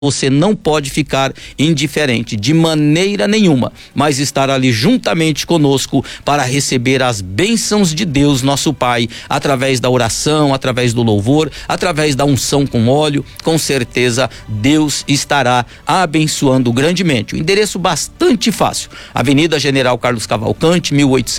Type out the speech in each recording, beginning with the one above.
Você não pode ficar indiferente de maneira nenhuma, mas estar ali juntamente conosco para receber as bênçãos de Deus, nosso Pai, através da oração, através do louvor, através da unção com óleo. Com certeza Deus estará abençoando grandemente. O endereço bastante fácil: Avenida General Carlos Cavalcante,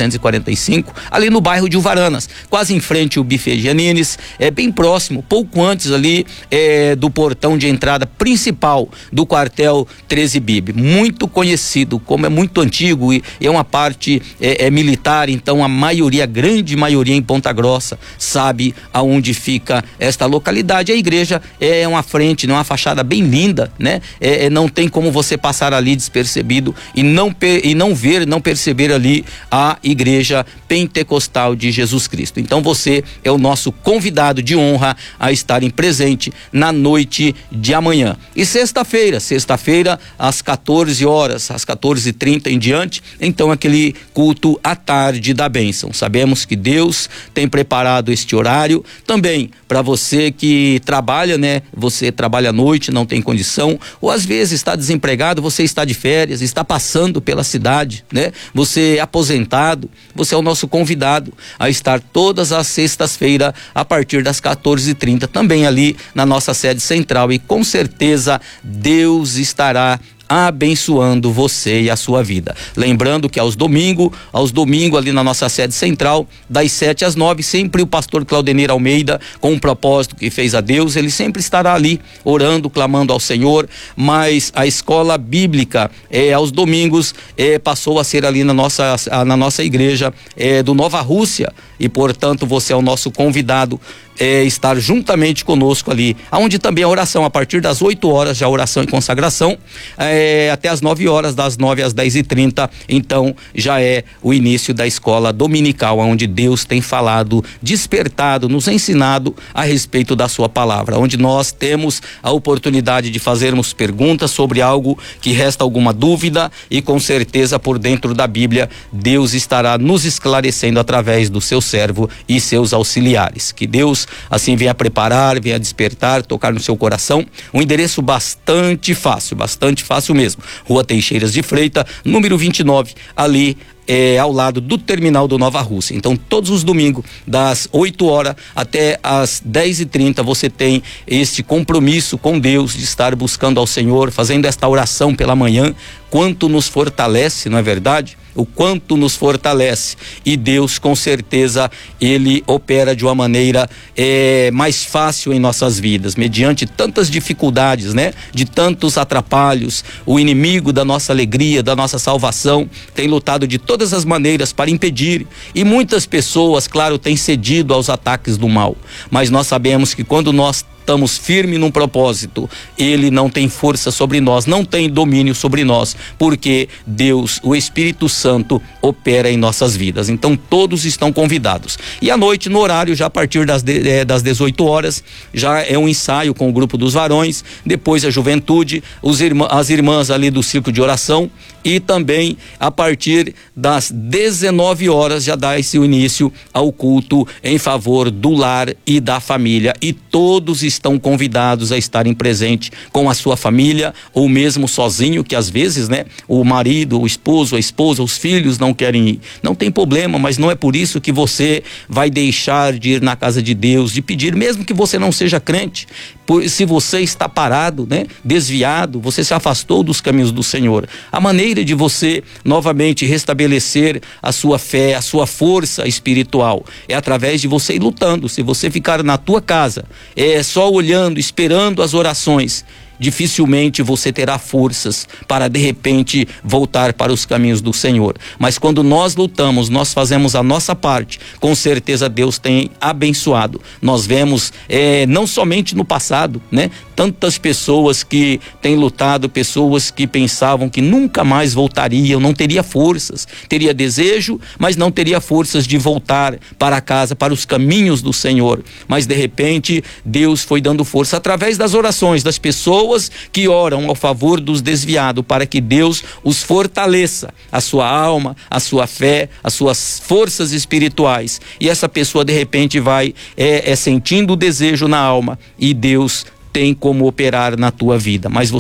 1845, ali no bairro de Uvaranas, quase em frente ao Buffet Giannini's, bem próximo, pouco antes ali do portão de entrada principal do quartel 13 BIB, muito conhecido, como é muito antigo e é uma parte militar. Então a grande maioria em Ponta Grossa sabe aonde fica esta localidade. A igreja é uma frente, uma fachada bem linda, né? Não tem como você passar ali despercebido e não perceber ali a igreja pentecostal de Jesus Cristo. Então você é o nosso convidado de honra a estarem presente na noite de amanhã. E sexta-feira, às 14 horas, às 14h30 em diante, então aquele culto à tarde da bênção. Sabemos que Deus tem preparado este horário também para você que trabalha, né? Você trabalha à noite, não tem condição, ou às vezes está desempregado, você está de férias, está passando pela cidade, né? Você é aposentado, você é o nosso convidado a estar todas as sextas-feiras a partir das 14h30, também ali na nossa sede central, e com certeza Deus estará abençoando você e a sua vida. Lembrando que aos domingos ali na nossa sede central, das 7 às 9, sempre o pastor Claudenir Almeida, com um propósito que fez a Deus, ele sempre estará ali orando, clamando ao Senhor. Mas a escola bíblica aos domingos passou a ser ali na nossa igreja do Nova Rússia, e portanto você é o nosso convidado estar juntamente conosco ali, onde também a oração a partir das 8 horas, já oração e consagração, até as 9 horas, das 9 às 10h30, então já é o início da escola dominical, onde Deus tem falado, despertado, nos ensinado a respeito da sua palavra, onde nós temos a oportunidade de fazermos perguntas sobre algo que resta alguma dúvida, e com certeza por dentro da Bíblia Deus estará nos esclarecendo através do seu servo e seus auxiliares. Que Deus assim venha preparar, venha despertar, tocar no seu coração. Um endereço bastante fácil mesmo: Rua Teixeiras de Freitas, número 29, ali ao lado do terminal do Nova Rússia. Então todos os domingos, das 8 horas até as 10h30, você tem este compromisso com Deus de estar buscando ao Senhor, fazendo esta oração pela manhã. Quanto nos fortalece, não é verdade? O quanto nos fortalece, e Deus com certeza ele opera de uma maneira mais fácil em nossas vidas, mediante tantas dificuldades, né? De tantos atrapalhos. O inimigo da nossa alegria, da nossa salvação, tem lutado de todas as maneiras para impedir, e muitas pessoas, claro, têm cedido aos ataques do mal, mas nós sabemos que quando nós estamos firmes num propósito, ele não tem força sobre nós, não tem domínio sobre nós, porque Deus, o Espírito Santo, opera em nossas vidas. Então todos estão convidados. E à noite, no horário, já a partir das 18 horas, já é um ensaio com o grupo dos varões, depois a juventude, as irmãs ali do círculo de oração, e também a partir das 19 horas já dá esse início ao culto em favor do lar e da família, e todos estão convidados a estarem presentes com a sua família, ou mesmo sozinho, que às vezes, né, o marido, o esposo, a esposa, os filhos não querem ir. Não tem problema, mas não é por isso que você vai deixar de ir na casa de Deus, de pedir, mesmo que você não seja crente. Se você está parado, né, desviado, você se afastou dos caminhos do Senhor, a maneira de você novamente restabelecer a sua fé, a sua força espiritual, é através de você ir lutando. Se você ficar na tua casa só olhando, esperando as orações, dificilmente você terá forças para de repente voltar para os caminhos do Senhor. Mas quando nós lutamos, nós fazemos a nossa parte, com certeza Deus tem abençoado. Nós vemos não somente no passado, né? Tantas pessoas que têm lutado, pessoas que pensavam que nunca mais voltariam, não teria forças, teria desejo, mas não teria forças de voltar para casa, para os caminhos do Senhor. Mas de repente Deus foi dando força através das orações das pessoas que oram ao favor dos desviados, para que Deus os fortaleça, a sua alma, a sua fé, as suas forças espirituais, e essa pessoa de repente vai sentindo o desejo na alma, e Deus tem como operar na tua vida, mas